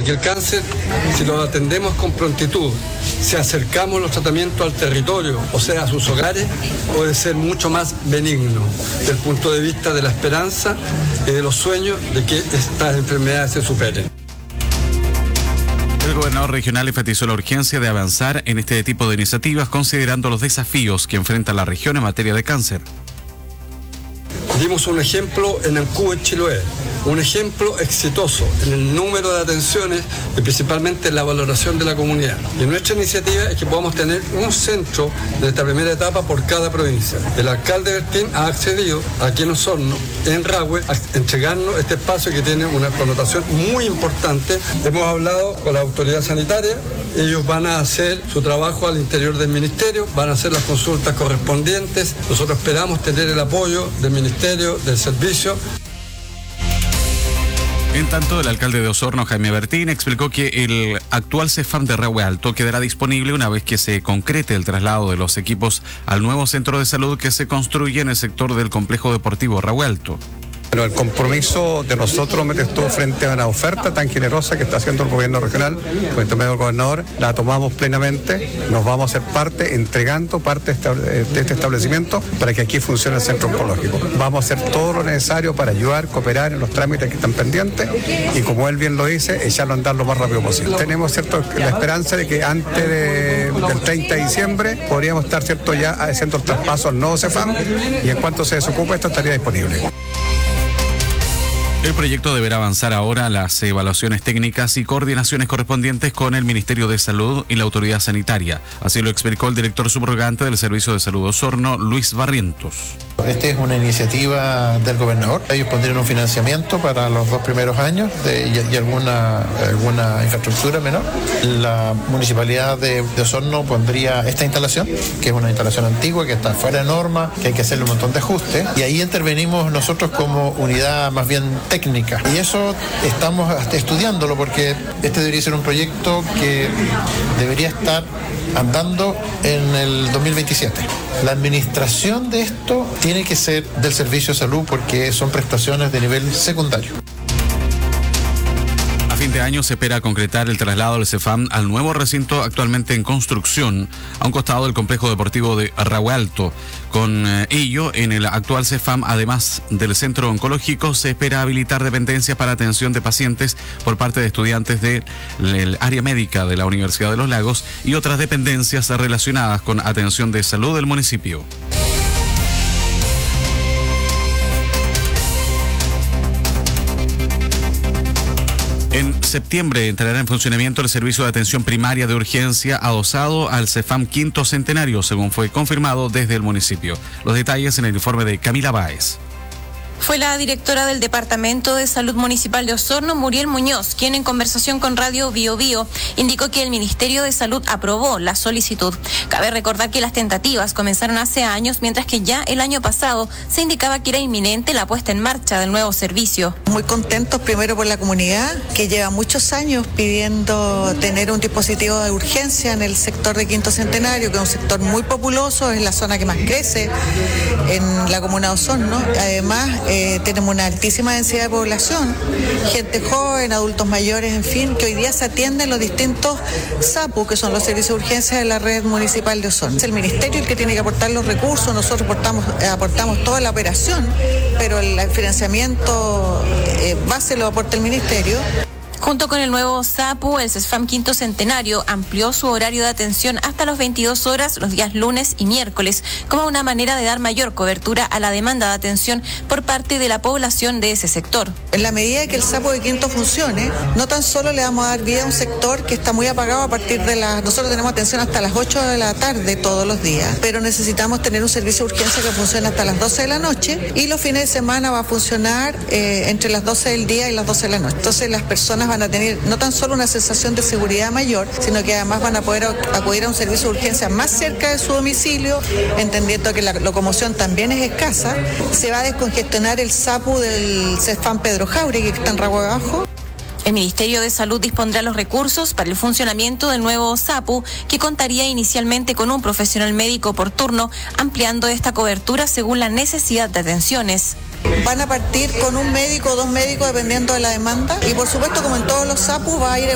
que el cáncer, si lo atendemos con prontitud, si acercamos los tratamientos al territorio, o sea, a sus hogares, puede ser mucho más benigno desde el punto de vista de la esperanza y de los sueños de que estas enfermedades se superen. El gobernador regional enfatizó la urgencia de avanzar en este tipo de iniciativas considerando los desafíos que enfrenta la región en materia de cáncer. Dimos un ejemplo en Ancú, en Chiloé, un ejemplo exitoso en el número de atenciones y principalmente en la valoración de la comunidad. Y nuestra iniciativa es que podamos tener un centro de esta primera etapa por cada provincia. El alcalde Bertín ha accedido aquí en Osorno, en Rahue, a entregarnos este espacio que tiene una connotación muy importante. Hemos hablado con la autoridad sanitaria, ellos van a hacer su trabajo al interior del ministerio, van a hacer las consultas correspondientes. Nosotros esperamos tener el apoyo del ministerio, del servicio. En tanto, el alcalde de Osorno, Jaime Bertín, explicó que el actual CEFAM de Rahue Alto quedará disponible una vez que se concrete el traslado de los equipos al nuevo centro de salud que se construye en el sector del complejo deportivo Rahue Alto. Bueno, el compromiso de nosotros estuvo frente a una oferta tan generosa que está haciendo el gobierno regional, por intermedio del gobernador, la tomamos plenamente, nos vamos a hacer parte, entregando parte de este establecimiento para que aquí funcione el centro oncológico. Vamos a hacer todo lo necesario para ayudar, cooperar en los trámites que están pendientes y, como él bien lo dice, echarlo a andar lo más rápido posible. Tenemos la esperanza de que antes del 30 de diciembre podríamos estar ya haciendo el traspaso al nuevo CEFAM y en cuanto se desocupe esto estaría disponible. El proyecto deberá avanzar ahora las evaluaciones técnicas y coordinaciones correspondientes con el Ministerio de Salud y la Autoridad Sanitaria. Así lo explicó el director subrogante del Servicio de Salud Osorno, Luis Barrientos. Esta es una iniciativa del gobernador. Ellos pondrían un financiamiento para los 2 primeros años y alguna infraestructura menor. La municipalidad de Osorno pondría esta instalación, que es una instalación antigua, que está fuera de norma, que hay que hacerle un montón de ajustes. Y ahí intervenimos nosotros como unidad más bien técnica. Y eso estamos estudiándolo porque este debería ser un proyecto que debería estar andando en el 2027. La administración de esto tiene que ser del Servicio de Salud porque son prestaciones de nivel secundario. A fin de año se espera concretar el traslado del CEFAM al nuevo recinto actualmente en construcción a un costado del complejo deportivo de Rahue Alto. Con ello, en el actual CEFAM, además del centro oncológico, se espera habilitar dependencias para atención de pacientes por parte de estudiantes del área médica de la Universidad de los Lagos y otras dependencias relacionadas con atención de salud del municipio. En septiembre entrará en funcionamiento el servicio de atención primaria de urgencia adosado al CEFAM Quinto Centenario, según fue confirmado desde el municipio. Los detalles en el informe de Camila Báez. Fue la directora del Departamento de Salud Municipal de Osorno, Muriel Muñoz, quien en conversación con Radio Bio Bio indicó que el Ministerio de Salud aprobó la solicitud. Cabe recordar que las tentativas comenzaron hace años, mientras que ya el año pasado se indicaba que era inminente la puesta en marcha del nuevo servicio. Muy contentos primero por la comunidad, que lleva muchos años pidiendo tener un dispositivo de urgencia en el sector de Quinto Centenario, que es un sector muy populoso, es la zona que más crece en la comuna de Osorno. Además, tenemos una altísima densidad de población, gente joven, adultos mayores, en fin, que hoy día se atienden en los distintos SAPU, que son los servicios de urgencia de la red municipal de Osorno. Es el ministerio el que tiene que aportar los recursos, nosotros aportamos toda la operación, pero el financiamiento base lo aporta el ministerio. Junto con el nuevo SAPU, el CEFAM Quinto Centenario amplió su horario de atención hasta las 22 horas los días lunes y miércoles, como una manera de dar mayor cobertura a la demanda de atención por parte de la población de ese sector. En la medida que el SAPU de Quinto funcione, no tan solo le vamos a dar vida a un sector que está muy apagado a partir de nosotros tenemos atención hasta las 8 de la tarde todos los días, pero necesitamos tener un servicio de urgencia que funcione hasta las 12 de la noche y los fines de semana va a funcionar entre las 12 del día y las 12 de la noche. Entonces las personas van a tener no tan solo una sensación de seguridad mayor, sino que además van a poder acudir a un servicio de urgencia más cerca de su domicilio, entendiendo que la locomoción también es escasa. Se va a descongestionar el SAPU del CEFAM Pedro Jauregui, que está en Rahue Abajo. El Ministerio de Salud dispondrá los recursos para el funcionamiento del nuevo SAPU, que contaría inicialmente con un profesional médico por turno, ampliando esta cobertura según la necesidad de atenciones. Van a partir con un médico o dos médicos dependiendo de la demanda y por supuesto, como en todos los SAPU, va a ir